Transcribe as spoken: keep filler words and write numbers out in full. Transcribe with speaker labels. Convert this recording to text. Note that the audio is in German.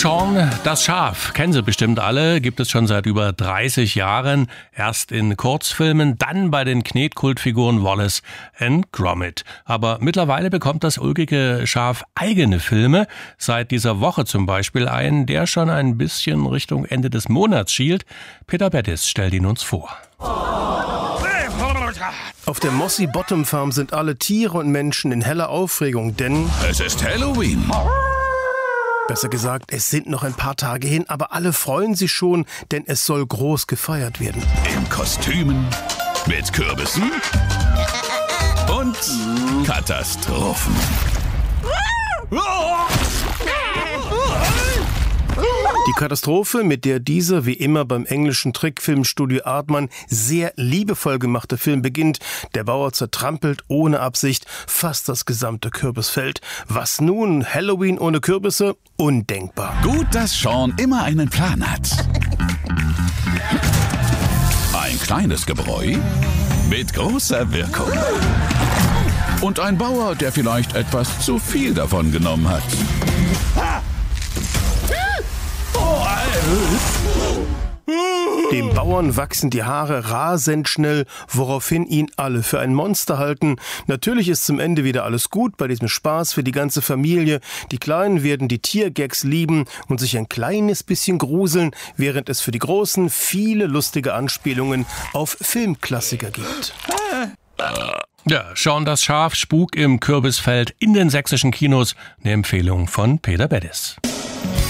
Speaker 1: Shaun, das Schaf, kennen Sie bestimmt alle, gibt es schon seit über dreißig Jahren. Erst in Kurzfilmen, dann bei den Knetkultfiguren Wallace and Gromit. Aber mittlerweile bekommt das ulkige Schaf eigene Filme. Seit dieser Woche zum Beispiel einen, der schon ein bisschen Richtung Ende des Monats schielt. Peter Bettis stellt ihn uns vor.
Speaker 2: Auf der Mossy Bottom Farm sind alle Tiere und Menschen in heller Aufregung, denn
Speaker 3: es ist Halloween.
Speaker 2: Besser gesagt, es sind noch ein paar Tage hin, aber alle freuen sich schon, denn es soll groß gefeiert werden.
Speaker 3: In Kostümen, mit Kürbissen und Katastrophen.
Speaker 2: Die Katastrophe, mit der dieser, wie immer beim englischen Trickfilmstudio Aardman, sehr liebevoll gemachte Film beginnt. Der Bauer zertrampelt ohne Absicht fast das gesamte Kürbisfeld. Was nun? Halloween ohne Kürbisse? Undenkbar.
Speaker 3: Gut, dass Shaun immer einen Plan hat. Ein kleines Gebräu mit großer Wirkung. Und ein Bauer, der vielleicht etwas zu viel davon genommen hat.
Speaker 2: Dem Bauern wachsen die Haare rasend schnell, woraufhin ihn alle für ein Monster halten. Natürlich ist zum Ende wieder alles gut bei diesem Spaß für die ganze Familie. Die Kleinen werden die Tiergags lieben und sich ein kleines bisschen gruseln, während es für die Großen viele lustige Anspielungen auf Filmklassiker gibt.
Speaker 1: Ja, Shaun, das Schaf, Spuk im Kürbisfeld in den sächsischen Kinos. Eine Empfehlung von Peter Bettis.